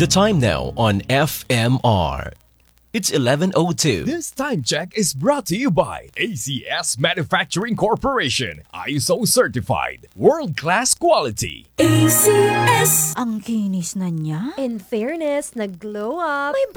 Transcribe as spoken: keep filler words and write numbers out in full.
The time now on F M R. It's eleven oh two. This time check is brought to you by A C S Manufacturing Corporation. I S O certified. World-class quality. A C S! Ang kinis na niya. In fairness, nag-glow up. May